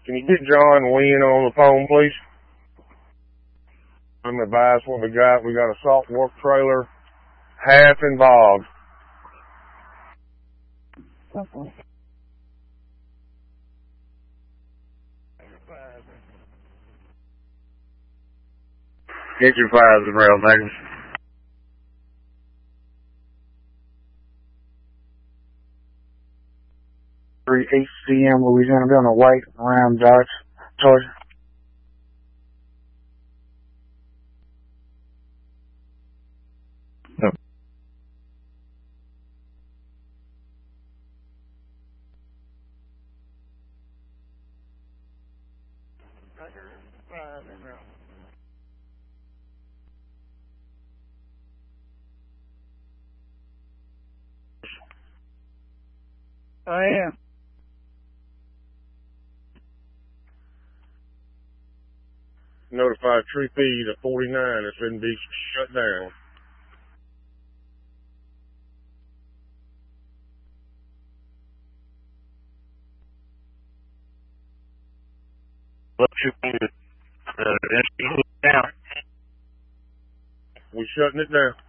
Can you get John Wynn on the phone, please? I'm advised what we got. We got a salt work trailer, half involved. Okay. Get your fives and rail niggas. 3 HCM, Louisiana, be on a white Ram Dodge Charger. No. I am. Notify Tree Feed at 49. It's been shut down. Look, you down. We shutting it down.